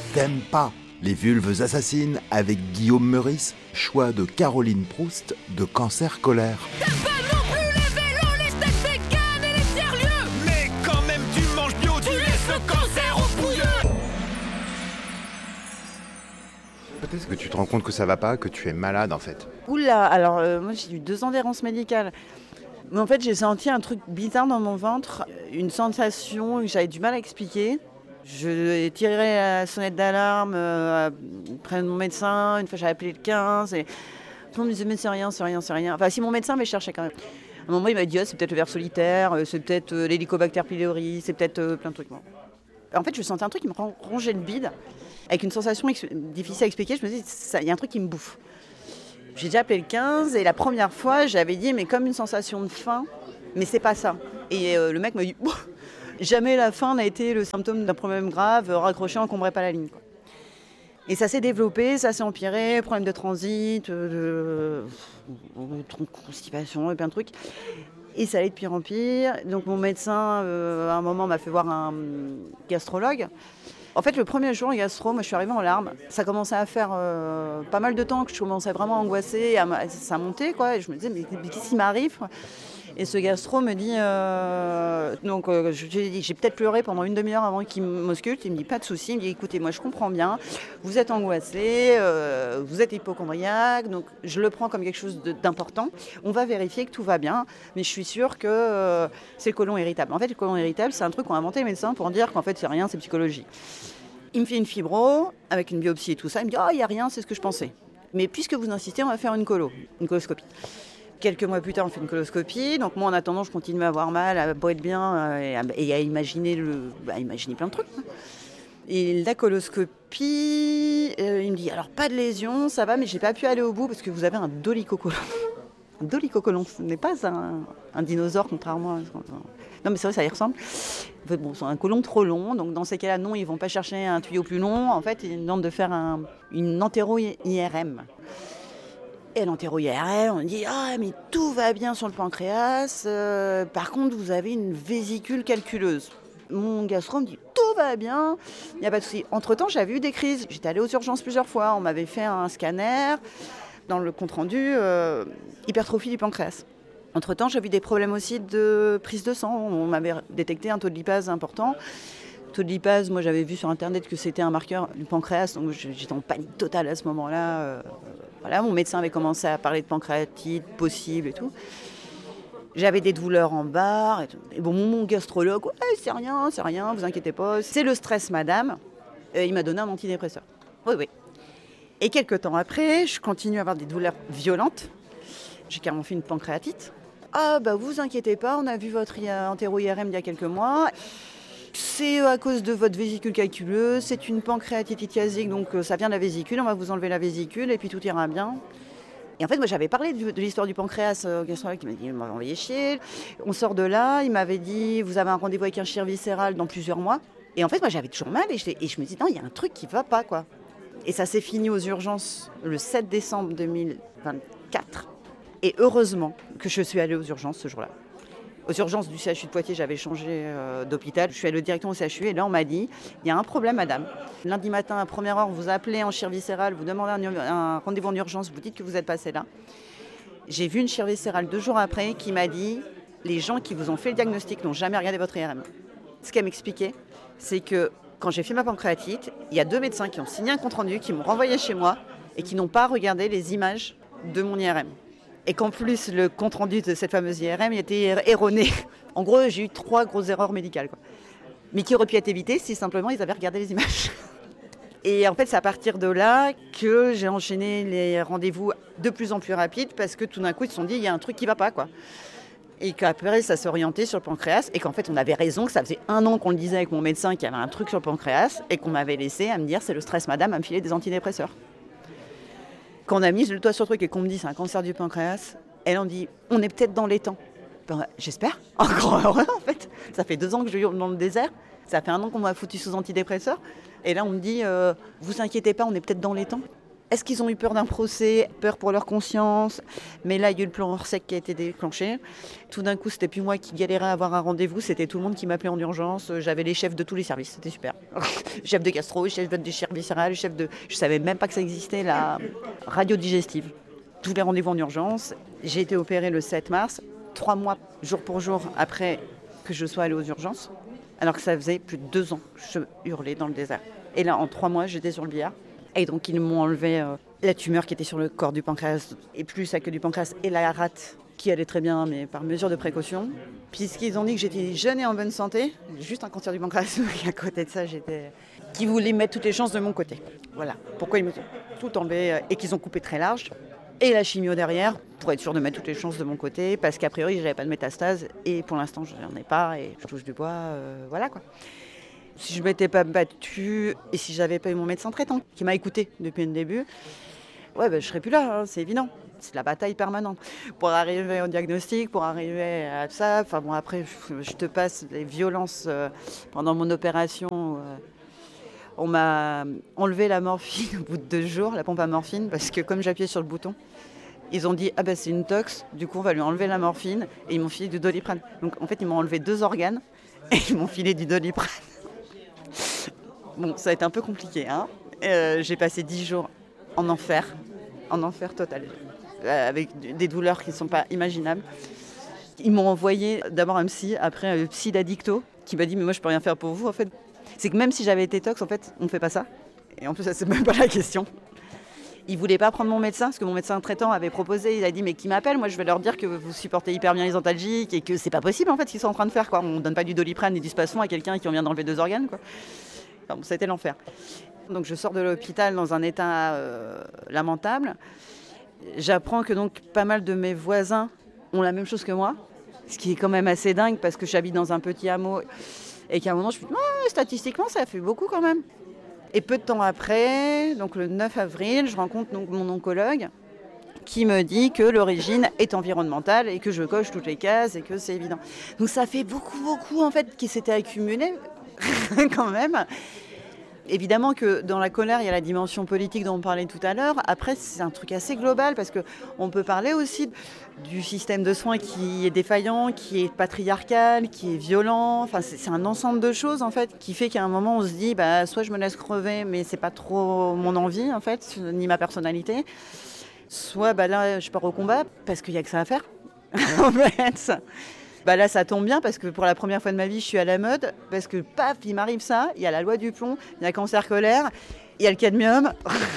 T'aimes pas les vulves assassines avec Guillaume Meurice, choix de Caroline Proust de Cancer Colère. T'as pas non plus les vélos, les steaks véganes et les tiers-lieux. Mais quand même tu manges bio, tu laisses le cancer aux pouilleux. Peut-être que tu te rends compte que ça va pas, que tu es malade en fait. Oula, alors moi j'ai eu 2 ans d'errance médicale. Mais en fait j'ai senti un truc bizarre dans mon ventre, une sensation que j'avais du mal à expliquer. Je tirais la sonnette d'alarme près de mon médecin, une fois j'avais appelé le 15 et tout le monde me disait mais c'est rien. Enfin si mon médecin me cherchait quand même. À un moment il m'a dit c'est peut-être le ver solitaire, c'est peut-être l'hélicobacter pylori, c'est peut-être plein de trucs. Bon. En fait je sentais un truc qui me rongeait le bide, avec une sensation difficile à expliquer, je me disais il y a un truc qui me bouffe. J'ai déjà appelé le 15 et la première fois j'avais dit mais comme une sensation de faim, mais c'est pas ça. Et le mec m'a dit jamais la faim n'a été le symptôme d'un problème grave, raccroché, encombrez pas la ligne. Quoi. Et ça s'est développé, ça s'est empiré, problème de transit, constipation et plein de trucs. Et ça allait de pire en pire. Donc mon médecin, à un moment, m'a fait voir un gastrologue. En fait, le premier jour, gastro, moi je suis arrivée en larmes. Ça commençait à faire pas mal de temps que je commençais vraiment à angoisser, ça montait quoi. Et je me disais, mais qu'est-ce qui m'arrive quoi. Et ce gastro me dit, j'ai peut-être pleuré pendant une demi-heure avant qu'il m'ausculte. Il me dit, pas de souci. Il me dit, écoutez, moi je comprends bien, vous êtes angoissé, vous êtes hypocondriaque, donc je le prends comme quelque chose d'important. On va vérifier que tout va bien, mais je suis sûre que c'est le côlon irritable. En fait, le côlon irritable, c'est un truc qu'ont inventé les médecins pour dire qu'en fait, c'est rien, c'est psychologie. Il me fait une fibro, avec une biopsie et tout ça. Il me dit, il n'y a rien, c'est ce que je pensais. Mais puisque vous insistez, on va faire une coloscopie. Quelques mois plus tard, on fait une coloscopie. Donc moi, en attendant, je continue à avoir mal, à boire bien et à imaginer plein de trucs. Et la coloscopie, il me dit, alors pas de lésion, ça va, mais j'ai pas pu aller au bout parce que vous avez un dolichocolon. Un dolichocolon, ce n'est pas un dinosaure, contrairement à... Non, mais c'est vrai, ça y ressemble. En fait, bon, c'est un côlon trop long, donc dans ces cas-là, non, ils vont pas chercher un tuyau plus long. En fait, ils demandent de faire une entéro-IRM. Et l'entéro-IRM, on dit « Ah, mais tout va bien sur le pancréas. Par contre, vous avez une vésicule calculeuse. » Mon gastro me dit « Tout va bien, il n'y a pas de souci. » Entre-temps, j'avais eu des crises. J'étais allée aux urgences plusieurs fois. On m'avait fait un scanner. Dans le compte-rendu, hypertrophie du pancréas. Entre-temps, j'ai eu des problèmes aussi de prise de sang. On m'avait détecté un taux de lipase important. Taux de lipase, moi j'avais vu sur internet que c'était un marqueur du pancréas, donc j'étais en panique totale à ce moment-là. Voilà, mon médecin avait commencé à parler de pancréatite possible et tout. J'avais des douleurs en barre. Et bon, mon gastrologue, c'est rien, vous inquiétez pas. C'est le stress, madame. Il m'a donné un antidépresseur. Oui. Et quelques temps après, je continue à avoir des douleurs violentes. J'ai carrément fait une pancréatite. Ah, vous inquiétez pas, on a vu votre entéro-IRM il y a quelques mois. C'est à cause de votre vésicule calculeuse, c'est une pancréatite ithiasique, donc ça vient de la vésicule, on va vous enlever la vésicule et puis tout ira bien. Et en fait, moi j'avais parlé de l'histoire du pancréas au gastrologue qui m'a dit, il m'a envoyé chier. On sort de là, il m'avait dit, vous avez un rendez-vous avec un chir viscéral dans plusieurs mois. Et en fait, moi j'avais toujours mal et je me dis, non, il y a un truc qui va pas, quoi. Et ça s'est fini aux urgences le 7 décembre 2024. Et heureusement que je suis allée aux urgences ce jour-là. Aux urgences du CHU de Poitiers, j'avais changé d'hôpital. Je suis allée directement au CHU et là, on m'a dit « Il y a un problème, madame. Lundi matin, à 1h, vous appelez en chir viscérale, vous demandez un rendez-vous en urgence, vous dites que vous êtes passé là. » J'ai vu une chir viscérale 2 jours après qui m'a dit « Les gens qui vous ont fait le diagnostic n'ont jamais regardé votre IRM. » Ce qu'elle m'expliquait, c'est que quand j'ai fait ma pancréatite, il y a 2 médecins qui ont signé un compte-rendu, qui m'ont renvoyé chez moi et qui n'ont pas regardé les images de mon IRM. Et qu'en plus, le compte-rendu de cette fameuse IRM était erroné. En gros, j'ai eu 3 grosses erreurs médicales, quoi. Mais qui auraient pu être évitées si simplement ils avaient regardé les images. Et en fait, c'est à partir de là que j'ai enchaîné les rendez-vous de plus en plus rapides parce que tout d'un coup, ils se sont dit, il y a un truc qui ne va pas, quoi. Et qu'après, ça s'est orienté sur le pancréas et qu'en fait, on avait raison, que ça faisait 1 an qu'on le disait avec mon médecin qu'il y avait un truc sur le pancréas et qu'on m'avait laissé à me dire, c'est le stress, madame, à me filer des antidépresseurs. Quand on a mis le doigt sur le truc et qu'on me dit c'est un cancer du pancréas, elle en dit on est peut-être dans les temps. J'espère, encore heureux en fait. Ça fait 2 ans que je hurle dans le désert. Ça fait 1 an qu'on m'a foutu sous antidépresseurs. Et là on me dit vous inquiétez pas, on est peut-être dans les temps. Est-ce qu'ils ont eu peur d'un procès, peur pour leur conscience? Mais là, il y a eu le plan Orsec qui a été déclenché. Tout d'un coup, c'était plus moi qui galérais à avoir un rendez-vous, c'était tout le monde qui m'appelait en urgence. J'avais les chefs de tous les services, c'était super. Chef de gastro, chef de chirurgie viscérale, chef de... Je savais même pas que ça existait, la radio digestive. Tous les rendez-vous en urgence. J'ai été opérée le 7 mars, 3 mois, jour pour jour, après que je sois allée aux urgences. Alors que ça faisait plus de 2 ans que je hurlais dans le désert. Et là, en 3 mois, j'étais sur le billard. Et donc, ils m'ont enlevé la tumeur qui était sur le corps du pancréas, et plus ça que du pancréas, et la rate qui allait très bien, mais par mesure de précaution. Puisqu'ils ont dit que j'étais jeune et en bonne santé, juste un cancer du pancréas, et à côté de ça, qui voulaient mettre toutes les chances de mon côté. Voilà. Pourquoi ils m'ont tout enlevé et qu'ils ont coupé très large. Et la chimio derrière, pour être sûr de mettre toutes les chances de mon côté, parce qu'a priori, je n'avais pas de métastase, et pour l'instant, je n'en ai pas, et je touche du bois, voilà quoi. Si je ne m'étais pas battue et si j'avais pas eu mon médecin traitant qui m'a écouté depuis le début, je ne serais plus là, hein, c'est évident. C'est la bataille permanente. Pour arriver au diagnostic, pour arriver à ça, enfin bon après je te passe les violences pendant mon opération. On m'a enlevé la morphine au bout de 2 jours, la pompe à morphine, parce que comme j'appuyais sur le bouton, ils ont dit c'est une tox, du coup on va lui enlever la morphine et ils m'ont filé du Doliprane. Donc en fait ils m'ont enlevé 2 organes et ils m'ont filé du Doliprane. Bon, ça a été un peu compliqué, hein. J'ai passé 10 jours en enfer total, avec des douleurs qui ne sont pas imaginables. Ils m'ont envoyé d'abord un psy, après un psy d'addicto, qui m'a dit mais moi je peux rien faire pour vous en fait. C'est que même si j'avais été tox, en fait, on ne fait pas ça. Et en plus, ça c'est même pas la question. Ils voulaient pas prendre mon médecin, parce que mon médecin traitant avait proposé, il a dit mais qui m'appelle, moi je vais leur dire que vous supportez hyper bien les antalgiques et que c'est pas possible en fait ce qu'ils sont en train de faire quoi. On donne pas du Doliprane et du Spasfon à quelqu'un qui vient d'enlever 2 organes quoi. Enfin, bon, ça a été l'enfer. Donc je sors de l'hôpital dans un état lamentable. J'apprends que donc pas mal de mes voisins ont la même chose que moi, ce qui est quand même assez dingue parce que j'habite dans un petit hameau et qu'à un moment je me dis statistiquement ça fait beaucoup quand même. Et peu de temps après, donc le 9 avril, je rencontre donc mon oncologue qui me dit que l'origine est environnementale et que je coche toutes les cases et que c'est évident. Donc ça fait beaucoup en fait qui s'était accumulé quand même. Évidemment que dans la colère, il y a la dimension politique dont on parlait tout à l'heure. Après, c'est un truc assez global parce qu'on peut parler aussi du système de soins qui est défaillant, qui est patriarcal, qui est violent. Enfin, c'est un ensemble de choses en fait qui fait qu'à un moment, on se dit soit je me laisse crever, mais c'est pas trop mon envie en fait, ni ma personnalité. Soit là, je pars au combat parce qu'il y a que ça à faire. En fait. Là, ça tombe bien parce que pour la première fois de ma vie, je suis à la mode. Parce que, paf, il m'arrive ça. Il y a la loi du plomb, il y a cancer colaire, il y a le cadmium.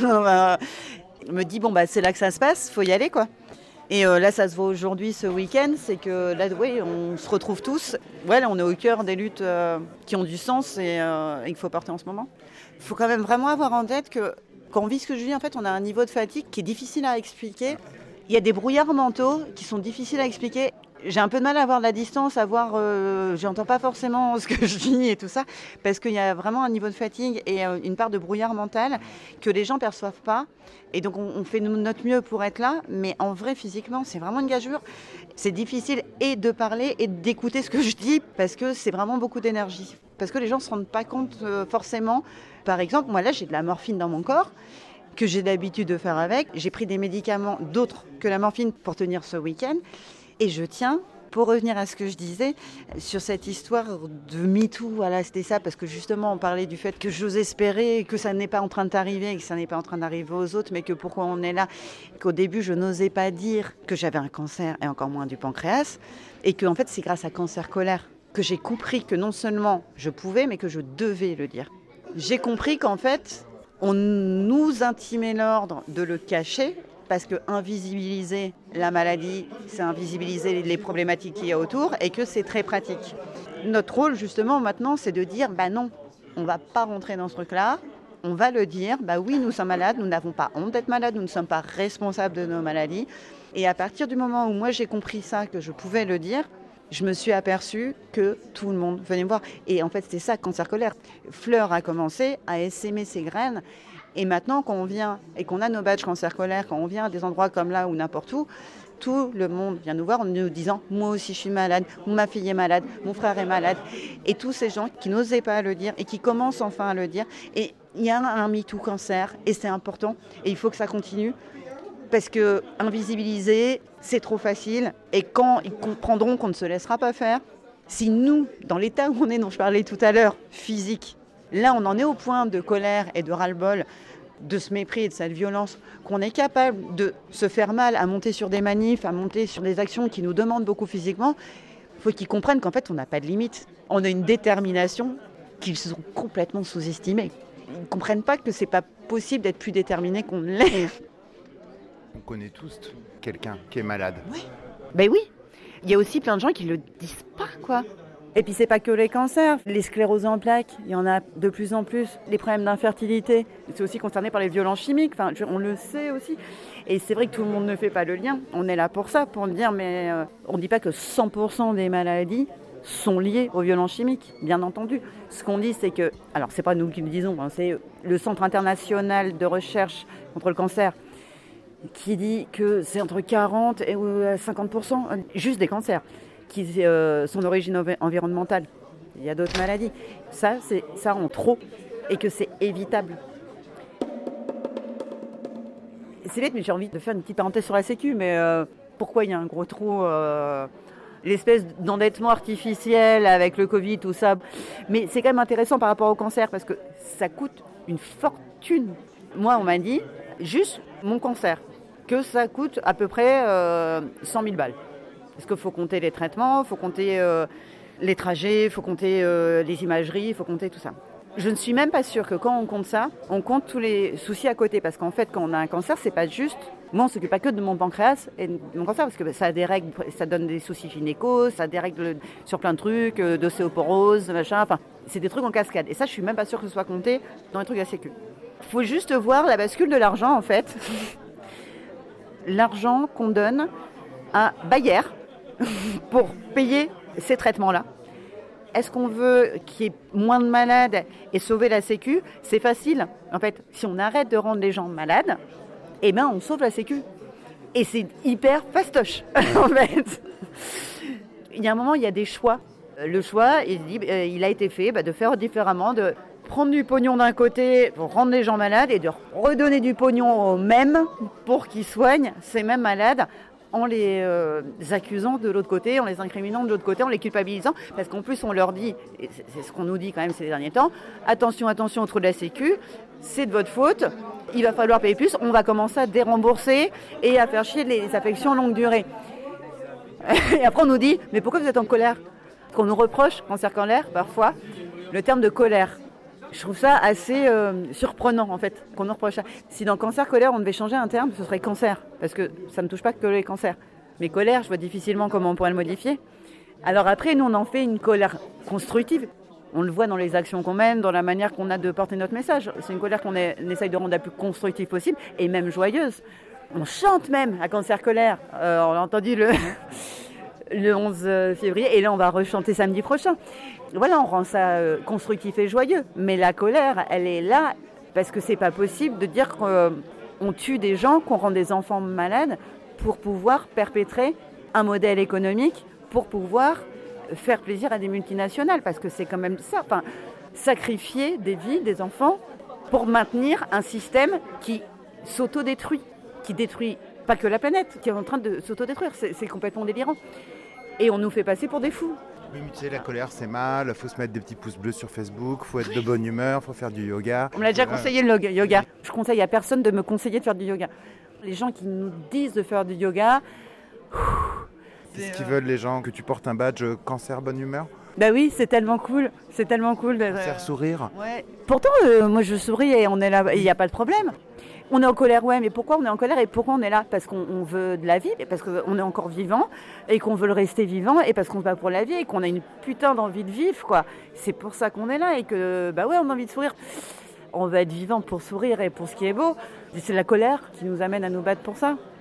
Je me dis, c'est là que ça se passe, il faut y aller, quoi. Et là, ça se voit aujourd'hui, ce week-end. C'est que là, oui, on se retrouve tous. Ouais, là, on est au cœur des luttes qui ont du sens et qu'il faut porter en ce moment. Il faut quand même vraiment avoir en tête que quand on vit ce que je vis, en fait, on a un niveau de fatigue qui est difficile à expliquer. Il y a des brouillards mentaux qui sont difficiles à expliquer. J'ai un peu de mal à avoir de la distance, à voir, j'entends pas forcément ce que je dis et tout ça, parce qu'il y a vraiment un niveau de fatigue et une part de brouillard mental que les gens perçoivent pas. Et donc on fait notre mieux pour être là, mais en vrai physiquement c'est vraiment une gageure. C'est difficile et de parler et d'écouter ce que je dis parce que c'est vraiment beaucoup d'énergie. Parce que les gens ne se rendent pas compte forcément. Par exemple, moi là j'ai de la morphine dans mon corps que j'ai l'habitude de faire avec. J'ai pris des médicaments d'autres que la morphine pour tenir ce week-end. Et je tiens, pour revenir à ce que je disais, sur cette histoire de MeToo, voilà, c'était ça, parce que justement, on parlait du fait que j'ose espérer que ça n'est pas en train de t'arriver et que ça n'est pas en train d'arriver aux autres, mais que pourquoi on est là, qu'au début, je n'osais pas dire que j'avais un cancer et encore moins du pancréas, et que en fait, c'est grâce à cancer colaire que j'ai compris que non seulement je pouvais, mais que je devais le dire. J'ai compris qu'en fait, on nous intimait l'ordre de le cacher, parce que invisibiliser la maladie, c'est invisibiliser les problématiques qu'il y a autour et que c'est très pratique. Notre rôle, justement, maintenant, c'est de dire, non, on ne va pas rentrer dans ce truc-là, on va le dire, oui, nous sommes malades, nous n'avons pas honte d'être malades, nous ne sommes pas responsables de nos maladies. Et à partir du moment où moi j'ai compris ça, que je pouvais le dire, je me suis aperçue que tout le monde venait me voir. Et en fait, c'était ça, cancer colaire. Fleur a commencé à essaimer ses graines. Et maintenant, quand on vient et qu'on a nos badges cancer colaire, quand on vient à des endroits comme là ou n'importe où, tout le monde vient nous voir en nous disant « moi aussi je suis malade, ma fille est malade, mon frère est malade ». Et tous ces gens qui n'osaient pas le dire et qui commencent enfin à le dire. Et il y a un MeToo cancer et c'est important et il faut que ça continue. Parce que invisibiliser, c'est trop facile. Et quand ils comprendront qu'on ne se laissera pas faire, si nous, dans l'état où on est, dont je parlais tout à l'heure, physique, là on en est au point de colère et de ras-le-bol, de ce mépris et de cette violence, qu'on est capable de se faire mal à monter sur des manifs, à monter sur des actions qui nous demandent beaucoup physiquement, il faut qu'ils comprennent qu'en fait on n'a pas de limite. On a une détermination qu'ils sont complètement sous-estimés. Ils ne comprennent pas que c'est pas possible d'être plus déterminé qu'on ne l'est. On connaît tous quelqu'un qui est malade. Oui. Ben oui. Il y a aussi plein de gens qui le disent pas, quoi. Et puis c'est pas que les cancers, les scléroses en plaques, il y en a de plus en plus. Les problèmes d'infertilité, c'est aussi concerné par les violences chimiques. Enfin, on le sait aussi. Et c'est vrai que tout le monde ne fait pas le lien. On est là pour ça, pour le dire, mais on ne dit pas que 100% des maladies sont liées aux violences chimiques, bien entendu. Ce qu'on dit, c'est que, alors c'est pas nous qui le disons, hein, c'est le Centre international de recherche contre le cancer qui dit que c'est entre 40 et 50%, juste des cancers, qui sont d'origine environnementale. Il y a d'autres maladies. Ça, c'est ça en trop et que c'est évitable. C'est bête, mais j'ai envie de faire une petite parenthèse sur la Sécu, mais pourquoi il y a un gros trou l'espèce d'endettement artificiel avec le Covid, tout ça. Mais c'est quand même intéressant par rapport au cancer parce que ça coûte une fortune. Moi, on m'a dit, juste mon cancer, que ça coûte à peu près 100 000 balles. Parce qu'il faut compter les traitements, il faut compter les trajets, il faut compter les imageries, il faut compter tout ça. Je ne suis même pas sûre que quand on compte ça, on compte tous les soucis à côté. Parce qu'en fait, quand on a un cancer, c'est pas juste... Moi, on ne s'occupe pas que de mon pancréas et de mon cancer, parce que ça dérègle, ça donne des soucis gynéco, ça dérègle sur plein de trucs, d'ostéoporose, machin. Enfin, c'est des trucs en cascade. Et ça, je suis même pas sûre que ce soit compté dans les trucs à la Sécu. Il faut juste voir la bascule de l'argent, en fait. L'argent qu'on donne à Bayer pour payer ces traitements-là. Est-ce qu'on veut qu'il y ait moins de malades et sauver la Sécu ? C'est facile. En fait, si on arrête de rendre les gens malades, eh ben on sauve la Sécu. Et c'est hyper fastoche, en fait. Il y a un moment, il y a des choix. Le choix, il a été fait de faire différemment, de prendre du pognon d'un côté pour rendre les gens malades et de redonner du pognon aux mêmes pour qu'ils soignent ces mêmes malades en les accusant de l'autre côté, en les incriminant de l'autre côté, en les culpabilisant, parce qu'en plus on leur dit, et c'est ce qu'on nous dit quand même ces derniers temps, attention au trou de la Sécu, c'est de votre faute, il va falloir payer plus, on va commencer à dérembourser et à faire chier les affections longue durée. Et après on nous dit, mais pourquoi vous êtes en colère ? Qu'on nous reproche, cancer colère, parfois, le terme de colère. Je trouve ça assez surprenant, en fait, qu'on nous reproche ça. Si dans cancer, colère, on devait changer un terme, ce serait cancer. Parce que ça ne me touche pas que les cancers. Mais colère, je vois difficilement comment on pourrait le modifier. Alors après, nous, on en fait une colère constructive. On le voit dans les actions qu'on mène, dans la manière qu'on a de porter notre message. C'est une colère qu'on essaye de rendre la plus constructive possible et même joyeuse. On chante même à cancer, colère. On a entendu le 11 février et là, on va rechanter samedi prochain. Voilà, on rend ça constructif et joyeux. Mais la colère, elle est là parce que c'est pas possible de dire qu'on tue des gens, qu'on rend des enfants malades pour pouvoir perpétrer un modèle économique, pour pouvoir faire plaisir à des multinationales. Parce que c'est quand même ça, enfin, sacrifier des vies, des enfants pour maintenir un système qui s'autodétruit, qui détruit pas que la planète, qui est en train de s'autodétruire. C'est complètement délirant. Et on nous fait passer pour des fous. Oui, mais tu sais, la colère, c'est mal, faut se mettre des petits pouces bleus sur Facebook, faut être de bonne humeur, faut faire du yoga. On me l'a déjà conseillé le yoga. Je conseille à personne de me conseiller de faire du yoga. Les gens qui nous disent de faire du yoga... Qu'est-ce qu'ils veulent, les gens ? Que tu portes un badge cancer bonne humeur ? Bah oui, c'est tellement cool. C'est tellement cool. Cancer sourire ? Ouais. Pourtant, moi je souris et on est là, il n'y a pas de problème. On est en colère, ouais, mais pourquoi on est en colère et pourquoi on est là ? Parce qu'on veut de la vie, parce qu'on est encore vivant et qu'on veut le rester vivant et parce qu'on se bat pour la vie et qu'on a une putain d'envie de vivre, quoi. C'est pour ça qu'on est là et que, bah ouais, on a envie de sourire. On va être vivant pour sourire et pour ce qui est beau. C'est la colère qui nous amène à nous battre pour ça.